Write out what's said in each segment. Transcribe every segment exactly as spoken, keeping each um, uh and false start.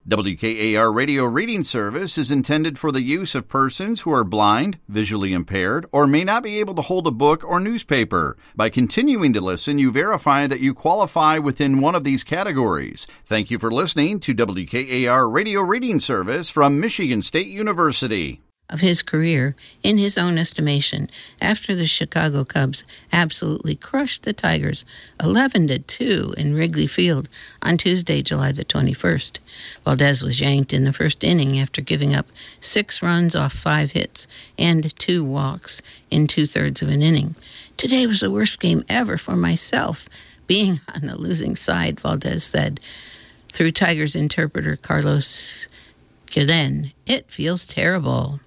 W K A R Radio Reading Service is intended for the use of persons who are blind, visually impaired, or may not be able to hold a book or newspaper. By continuing to listen, you verify that you qualify within one of these categories. Thank you for listening to W K A R Radio Reading Service from Michigan State University. Of his career, in his own estimation, after the Chicago Cubs absolutely crushed the Tigers eleven to two in Wrigley Field on Tuesday, July the twenty-first. Valdez was yanked in the first inning after giving up six runs off five hits and two walks in two-thirds of an inning. Today was the worst game ever for myself, being on the losing side, Valdez said, through Tigers interpreter Carlos Guillen. It feels terrible.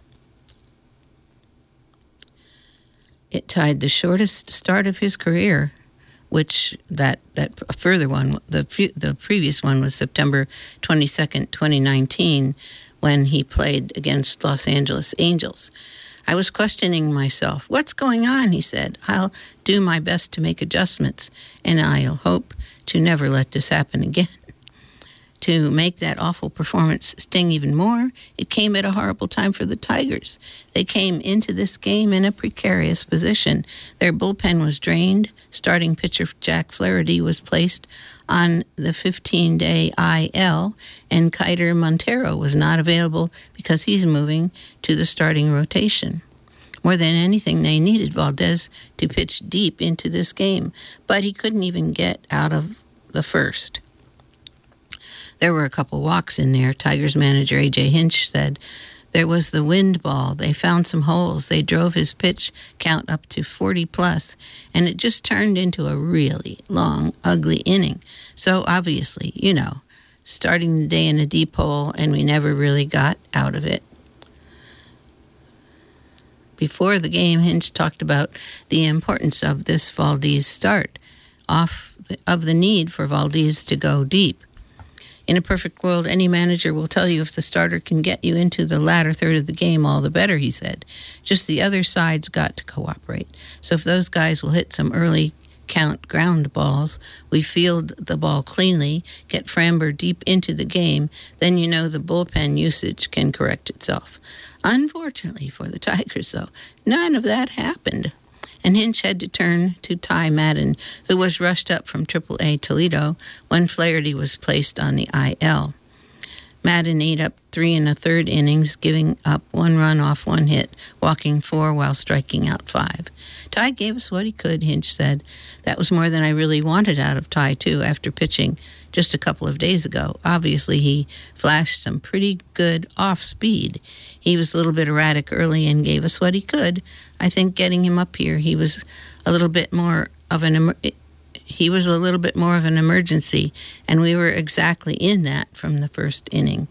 It tied the shortest start of his career, which that that further one, the the previous one was September twenty-second, twenty nineteen, when he played against Los Angeles Angels. I was questioning myself. What's going on? He said. I'll do my best to make adjustments, and I'll hope to never let this happen again. To make that awful performance sting even more, it came at a horrible time for the Tigers. They came into this game in a precarious position. Their bullpen was drained. Starting pitcher Jack Flaherty was placed on the fifteen-day I L, and Kiter Montero was not available because he's moving to the starting rotation. More than anything, they needed Valdez to pitch deep into this game, but he couldn't even get out of the first. There were a couple walks in there. Tigers manager A J Hinch said there was the wind ball. They found some holes. They drove his pitch count up to forty plus, and it just turned into a really long, ugly inning. So obviously, you know, starting the day in a deep hole, and we never really got out of it. Before the game, Hinch talked about the importance of this Valdez start, off the, of the need for Valdez to go deep. In a perfect world, any manager will tell you if the starter can get you into the latter third of the game, all the better, he said. Just the other side's got to cooperate. So if those guys will hit some early count ground balls, we field the ball cleanly, get Framber deep into the game, then you know the bullpen usage can correct itself. Unfortunately for the Tigers, though, none of that happened. And Hinch had to turn to Ty Madden, who was rushed up from triple A Toledo when Flaherty was placed on the I L. Madden ate up three and a third innings, giving up one run off one hit, walking four while striking out five. Ty gave us what he could, Hinch said. That was more than I really wanted out of Ty, too, after pitching just a couple of days ago. Obviously, he flashed some pretty good off-speed. He was a little bit erratic early and gave us what he could. I think getting him up here, he was a little bit more of an emer- he was a little bit more of an emergency, and we were exactly in that from the first inning.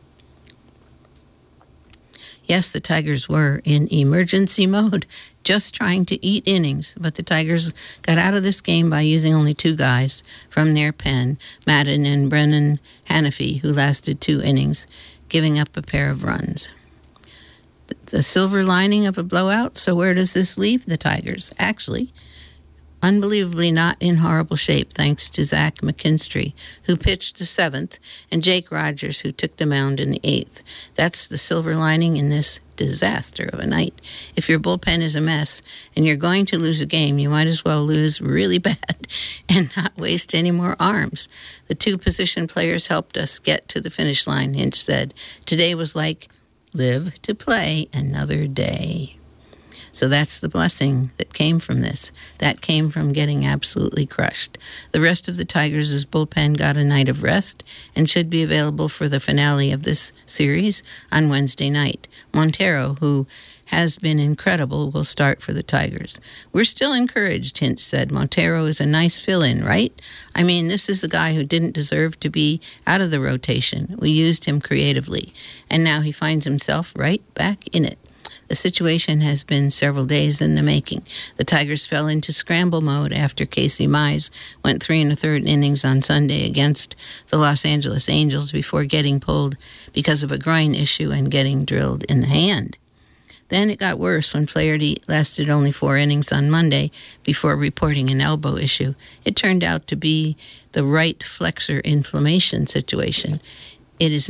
Yes, the Tigers were in emergency mode, just trying to eat innings, but the Tigers got out of this game by using only two guys from their pen, Madden and Brennan Hanafy, who lasted two innings, giving up a pair of runs. The silver lining of a blowout, so where does this leave the Tigers? Actually, unbelievably not in horrible shape, thanks to Zach McKinstry, who pitched the seventh, and Jake Rogers, who took the mound in the eighth. That's the silver lining in this disaster of a night. If your bullpen is a mess and you're going to lose a game, you might as well lose really bad and not waste any more arms. The two position players helped us get to the finish line, Hinch said. Today was like live to play another day. So that's the blessing that came from this. That came from getting absolutely crushed. The rest of the Tigers' bullpen got a night of rest and should be available for the finale of this series on Wednesday night. Montero, who has been incredible, will start for the Tigers. We're still encouraged, Hinch said. Montero is a nice fill-in, right? I mean, this is a guy who didn't deserve to be out of the rotation. We used him creatively, and now he finds himself right back in it. The situation has been several days in the making. The Tigers fell into scramble mode after Casey Mize went three and a third innings on Sunday against the Los Angeles Angels before getting pulled because of a groin issue and getting drilled in the hand. Then it got worse when Flaherty lasted only four innings on Monday before reporting an elbow issue. It turned out to be the right flexor inflammation situation. It is